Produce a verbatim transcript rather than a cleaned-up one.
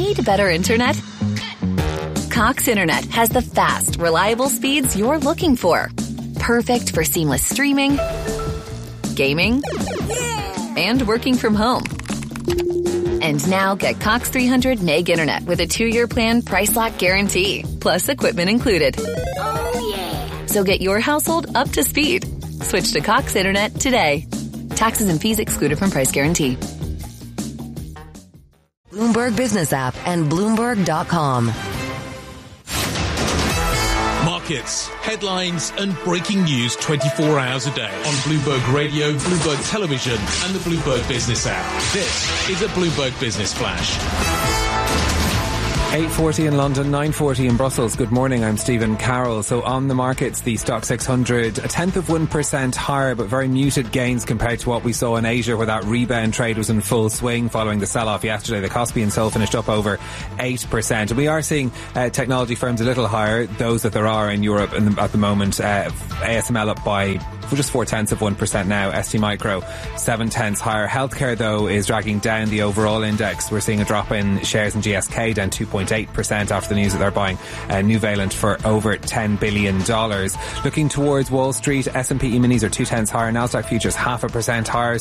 Need better internet? Cox Internet has the fast, reliable speeds you're looking for. Perfect for seamless streaming, gaming, and working from home. And now get Cox three hundred meg internet with a two-year plan price lock guarantee, plus equipment included. Oh, yeah. So get your household up to speed. Switch to Cox Internet today. Taxes and fees excluded from price guarantee. Bloomberg Business App and Bloomberg dot com. Markets, headlines and breaking news twenty-four hours a day on Bloomberg Radio, Bloomberg Television and the Bloomberg Business app. This is a Bloomberg Business Flash. eight forty in London, nine forty in Brussels. Good morning, I'm Stephen Carroll. So on the markets, the Stock six hundred, a tenth of one percent higher, but very muted gains compared to what we saw in Asia, where that rebound trade was in full swing following the sell-off yesterday. The Kospi and Seoul finished up over eight percent. And we are seeing uh, technology firms a little higher, those that there are in Europe in the, at the moment. Uh, A S M L up by just four tenths of one percent now. S T Micro seven tenths higher. Healthcare though is dragging down the overall index. We're seeing a drop in shares in G S K down two point eight percent after the news that they're buying uh, Nuvalent for over ten billion dollars. Looking towards Wall Street, S and P E-minis are two tenths higher. Nasdaq futures half a percent higher.